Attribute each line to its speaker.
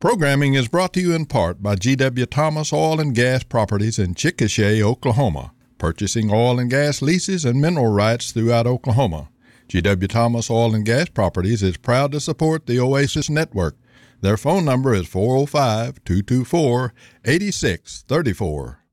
Speaker 1: Programming is brought to you in part by G.W. Thomas Oil and Gas Properties in Chickasha, Oklahoma, purchasing oil and gas leases and mineral rights throughout Oklahoma. G.W. Thomas Oil and Gas Properties is proud to support the Oasis Network. Their phone number is 405-224-8634.